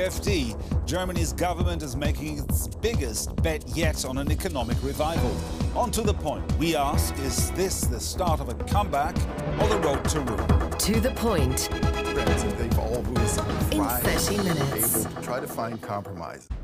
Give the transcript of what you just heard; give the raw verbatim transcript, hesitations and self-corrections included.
AfD, Germany's government is making its biggest bet yet on an economic revival. On To The Point, we ask, is this the start of a comeback or the road to ruin? To The Point. They've all in thirty minutes. able to try to find compromise.